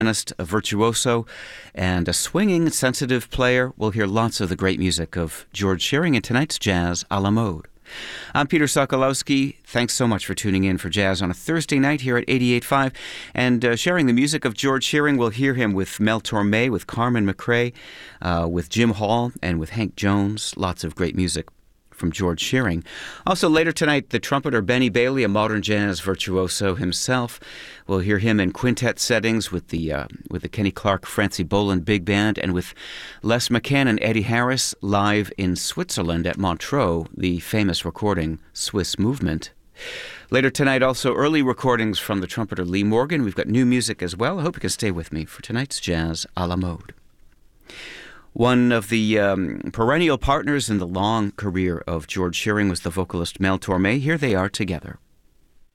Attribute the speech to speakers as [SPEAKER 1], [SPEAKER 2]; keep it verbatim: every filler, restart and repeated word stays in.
[SPEAKER 1] pianist, a virtuoso, and a swinging, sensitive player. We'll hear lots of the great music of George Shearing in tonight's Jazz a la Mode. I'm Peter Sokolowski. Thanks so much for tuning in for Jazz on a Thursday night here at eighty-eight point five. And uh, sharing the music of George Shearing, we'll hear him with Mel Torme, with Carmen McRae, uh, with Jim Hall, and with Hank Jones. Lots of great music from George Shearing. Also later tonight, the trumpeter Benny Bailey, a modern jazz virtuoso himself. We'll hear him in quintet settings with the uh, with the Kenny Clark Francie Boland Big Band, and with Les McCann and Eddie Harris live in Switzerland at Montreux, the famous recording Swiss Movement. Later tonight, also early recordings from the trumpeter Lee Morgan. We've got new music as well. I hope you can stay with me for tonight's Jazz a la Mode. One of the um, perennial partners in the long career of George Shearing was the vocalist Mel Torme. Here they are together.